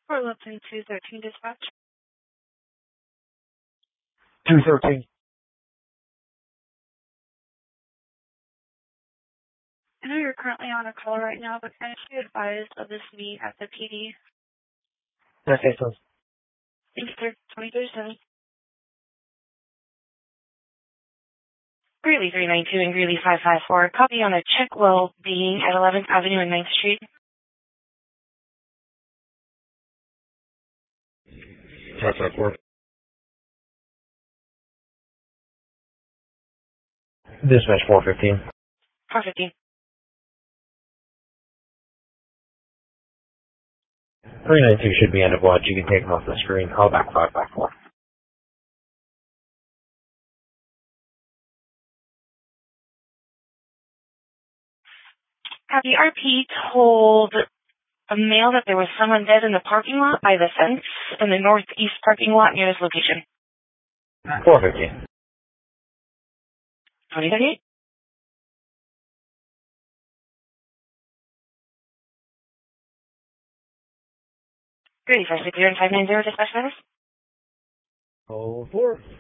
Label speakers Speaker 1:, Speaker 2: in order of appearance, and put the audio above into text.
Speaker 1: Fort Lupton 213 dispatch.
Speaker 2: 213.
Speaker 1: I know you're currently on a call right now, but can I be advised of this meet at the PD?
Speaker 2: Okay, so.
Speaker 1: Thank you, sir. 2037. Greeley 392 and Greeley 554. Copy on a check well being at 11th Avenue and 9th Street.
Speaker 2: That's 4. Dispatch 415.
Speaker 1: 415.
Speaker 2: 392 should be end of watch. You can take them off the screen. Call back 554.
Speaker 1: Have the RP told a male that there was someone dead in the parking lot by the fence in the northeast parking lot near this location?
Speaker 2: 415.
Speaker 1: 2038? Greeley 560 and 590 dispatch service.
Speaker 2: Oh, 4.